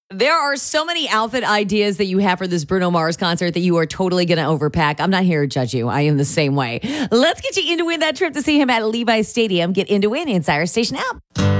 There are so many outfit ideas that you have for this Bruno Mars concert that you are totally going to overpack. I'm not here to judge you. I am the same way. Let's get you in to win that trip to see him at Levi's Stadium. Get into it inside our station app.